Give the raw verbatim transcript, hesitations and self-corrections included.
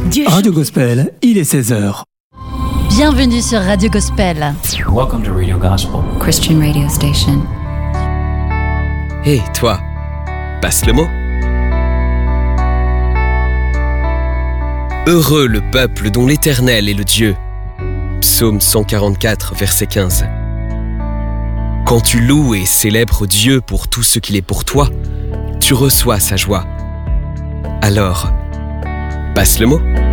Dieu Radio Gospel, il est seize heures. Bienvenue sur Radio Gospel. Welcome to Radio Gospel. Christian radio station. Hé, hey, toi, passe le mot. Heureux le peuple dont l'Éternel est le Dieu. Psaume cent quarante-quatre, verset quinze. Quand tu loues et célèbres Dieu pour tout ce qu'il est pour toi, tu reçois sa joie. Alors, passe le mot.